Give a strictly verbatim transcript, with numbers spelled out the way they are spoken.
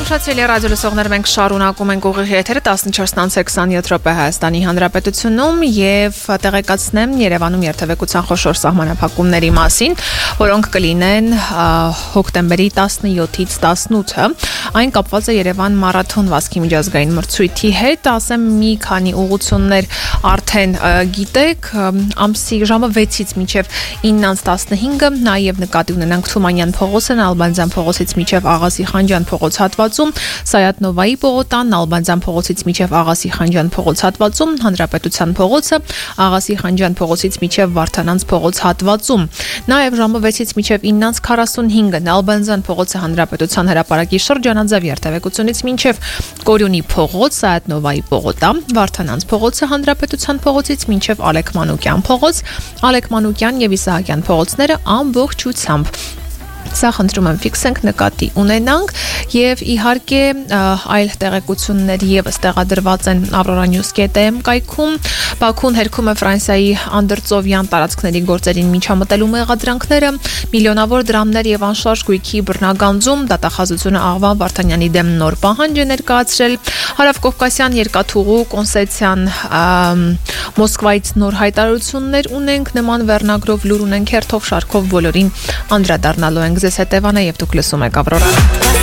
Ուշացրելի ռադիո լսողներ, մենք շարունակում ենք ուղիղ եթերը տասնչորսն անց քսաներկու րոպե Հայաստանի Հանրապետությունում եւ տեղեկացնեմ Երևանում երթևեկության խոշոր սահմանափակումների մասին, որոնք կլինեն հոկտեմբերի տասնյոթից տասնութը։ Այն կապված է Երևան մարաթոն վազքի միջազգային մրցույթի հետ, ասեմ մի քանի ուղղություններ արդեն գիտեք, ամսի ժամը վեցից մինչև ինը տասնհինգը, նաեւ նկատի ունենանք Թումանյան փողոցը, Ալբանյան փողոցից մինչև Աղասի Խանջյան փողոց հատվածում, Սայաթ-Նովայի պողոտան, Ալբանյան փողոցից մինչև Աղասի Խանջյան փողոց հատվածում, Հանրապետության փողոցը, Աղասի Խանջյան փողոցից մինչև Վարդանանց փողոց հատվածում։ Նաև ժամը վեցից մինչև ինը քառասունհինգը Ալբանյան փողոցը Հանրապետության հրապարակի շրջանաձև երթևեկությունից մինչև Կորյունի փողոց, Սայաթ-Նովայի պողոտան, Վարդանանց փողոցը Հանրապետության փողոցից մինչև Ալեք Մանուկյան փողոց, Ալեք Մանուկյան եւ Իսահակյան փողոցները ամբողջությամբ Սա խնդրում եմ ֆիքսենք նկատի ունենանք եւ իհարկե այլ տեղեկություններ եւս տեղադրված են Aurora News dot am կայքում Բաքուն հերքում է Ֆրանսիայի անդրծովյան տարածքների գործերին միջամտելու մեղադրանքները միլիոնավոր դրամներ եւ անշարժ գույքի բռնագանձում դատախազությունը Աղվան Վարդանյանի դեմ նոր պահանջ է ներկայացրել Հարավկովկասյան երկաթուղու կոնցեսիան Մոսկվայից նոր հայտարարություններ ունենք նման վերնագրով լուր ունենք հերթով շարքով բոլորին անդրադառնալու ենք Ձեզ հետևանա եւ դուք լսում եք Aurora